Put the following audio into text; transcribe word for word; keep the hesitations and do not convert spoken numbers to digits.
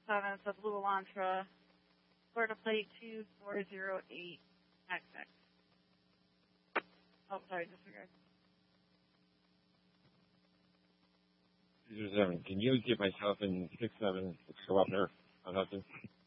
seven, it's a Blue Elantra, Florida plate two four zero eight X X. Oh, sorry, disregard. Can you get myself in six seven go up there on Hudson?